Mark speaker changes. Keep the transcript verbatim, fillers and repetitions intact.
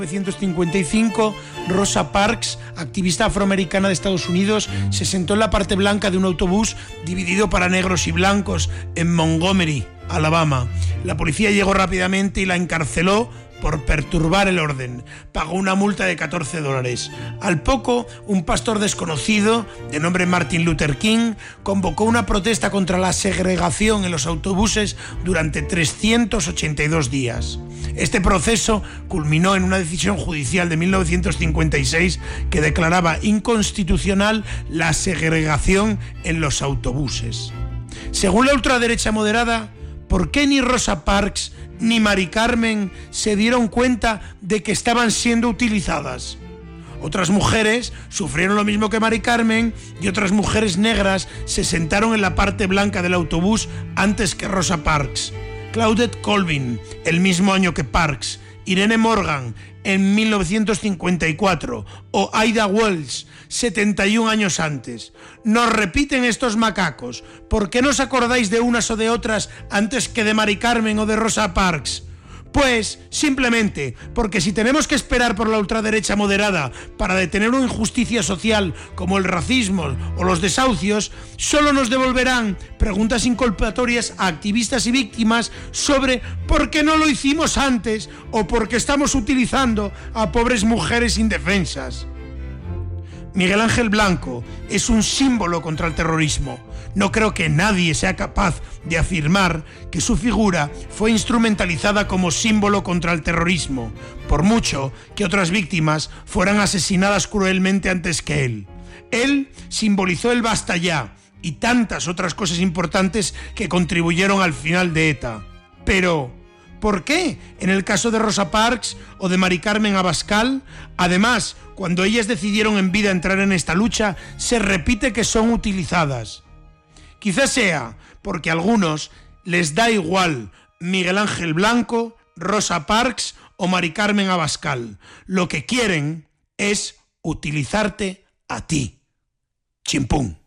Speaker 1: En mil novecientos cincuenta y cinco, Rosa Parks, activista afroamericana de Estados Unidos, se sentó en la parte blanca de un autobús dividido para negros y blancos en Montgomery, Alabama. La policía llegó rápidamente y la encarceló por perturbar el orden. Pagó una multa de catorce dólares. Al poco, un pastor desconocido, de nombre Martin Luther King, convocó una protesta contra la segregación en los autobuses durante trescientos ochenta y dos días. Este proceso culminó en una decisión judicial de mil novecientos cincuenta y seis que declaraba inconstitucional la segregación en los autobuses. Según la ultraderecha moderada, ¿por qué ni Rosa Parks ni Mari Carmen se dieron cuenta de que estaban siendo utilizadas? Otras mujeres sufrieron lo mismo que Mari Carmen y otras mujeres negras se sentaron en la parte blanca del autobús antes que Rosa Parks. Claudette Colvin, el mismo año que Parks, Irene Morgan, en mil novecientos cincuenta y cuatro, o Ida Wells, setenta y un años antes. Nos repiten estos macacos. ¿Por qué no os acordáis de unas o de otras antes que de Mari Carmen o de Rosa Parks? Pues, simplemente, porque si tenemos que esperar por la ultraderecha moderada para detener una injusticia social como el racismo o los desahucios, solo nos devolverán preguntas inculpatorias a activistas y víctimas sobre por qué no lo hicimos antes o por qué estamos utilizando a pobres mujeres indefensas. Miguel Ángel Blanco es un símbolo contra el terrorismo. No creo que nadie sea capaz de afirmar que su figura fue instrumentalizada como símbolo contra el terrorismo, por mucho que otras víctimas fueran asesinadas cruelmente antes que él. Él simbolizó el basta ya y tantas otras cosas importantes que contribuyeron al final de ETA. Pero ¿por qué en el caso de Rosa Parks o de Mari Carmen Abascal, además, cuando ellas decidieron en vida entrar en esta lucha, se repite que son utilizadas? Quizás sea porque a algunos les da igual Miguel Ángel Blanco, Rosa Parks o Mari Carmen Abascal. Lo que quieren es utilizarte a ti. Chimpún.